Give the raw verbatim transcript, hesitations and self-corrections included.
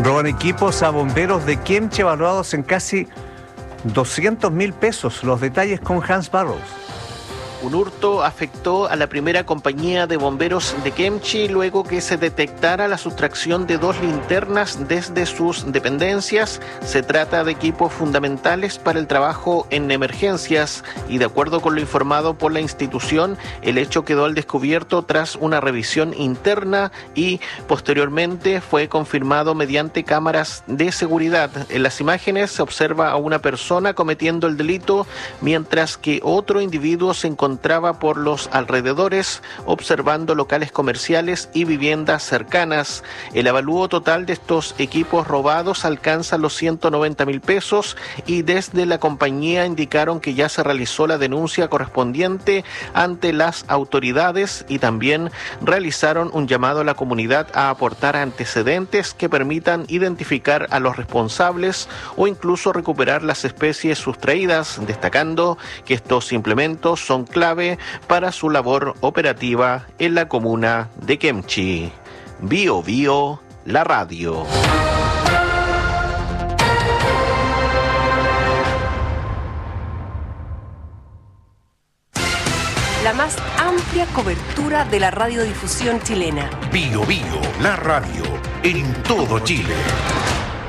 Roban equipos a bomberos de Kemchi evaluados en casi doscientos mil pesos. Los detalles con Hans Barrows. Un hurto afectó a la primera compañía de bomberos de Kemchi luego que se detectara la sustracción de dos linternas desde sus dependencias. Se trata de equipos fundamentales para el trabajo en emergencias y, de acuerdo con lo informado por la institución, el hecho quedó al descubierto tras una revisión interna y posteriormente fue confirmado mediante cámaras de seguridad. En las imágenes se observa a una persona cometiendo el delito, mientras que otro individuo se encontraba encontraba por los alrededores observando locales comerciales y viviendas cercanas. El avalúo total de estos equipos robados alcanza los ciento noventa mil pesos y desde la compañía indicaron que ya se realizó la denuncia correspondiente ante las autoridades y también realizaron un llamado a la comunidad a aportar antecedentes que permitan identificar a los responsables o incluso recuperar las especies sustraídas, destacando que estos implementos son clave para su labor operativa en la comuna de Kemchi. Bio Bio, la radio. La más amplia cobertura de la radiodifusión chilena. Bio Bio, la radio, en todo Chile.